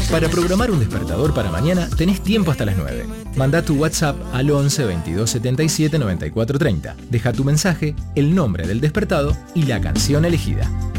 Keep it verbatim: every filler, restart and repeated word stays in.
Para programar un despertador para mañana tenés tiempo hasta las nueve. Manda tu WhatsApp al once veintidós setenta y siete noventa y cuatro treinta. Deja tu mensaje, el nombre del despertado y la canción elegida.